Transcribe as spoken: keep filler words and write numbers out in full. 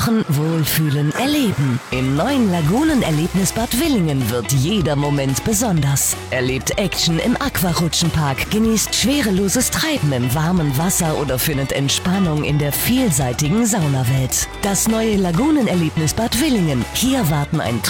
Tauchen, Wohlfühlen, Erleben. Im neuen Lagunenerlebnisbad Willingen wird jeder Moment besonders. Erlebt Action im Aquarutschenpark, genießt schwereloses Treiben im warmen Wasser oder findet Entspannung in der vielseitigen Saunawelt. Das neue Lagunenerlebnisbad Willingen. Hier warten ein